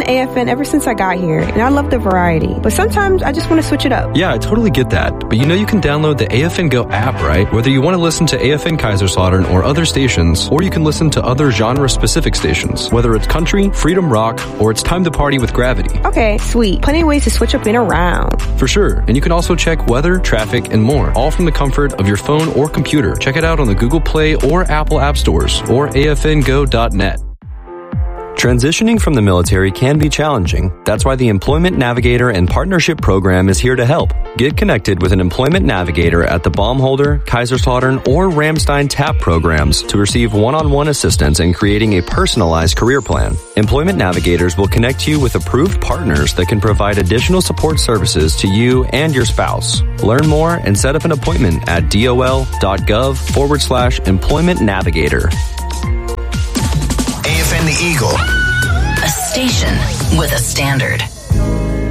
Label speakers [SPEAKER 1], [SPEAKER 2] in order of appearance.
[SPEAKER 1] to AFN ever since I got here, and I love the variety. But sometimes I just want to switch it up.
[SPEAKER 2] Yeah, I totally get that. But you know you can download the AFN Go app, right? Whether you want to listen to AFN Kaiserslautern or other stations, or you can listen to other genre-specific stations. Whether it's country, freedom rock, or it's time to party with Gravity.
[SPEAKER 1] Okay, sweet. Plenty of ways to switch up and around.
[SPEAKER 2] For sure. And you can also check weather, traffic, and more, all from the comfort of your phone or computer. Check it out on the Google Play or Apple App Stores, or afngo.net. Transitioning from the military can be challenging. That's why the Employment Navigator and Partnership Program is here to help. Get connected with an Employment Navigator at the Baumholder, Kaiserslautern, or Ramstein TAP programs to receive one-on-one assistance in creating a personalized career plan. Employment Navigators will connect you with approved partners that can provide additional support services to you and your spouse. Learn more and set up an appointment at dol.gov/employment navigator.
[SPEAKER 3] AFN The Eagle.
[SPEAKER 4] A station with a standard.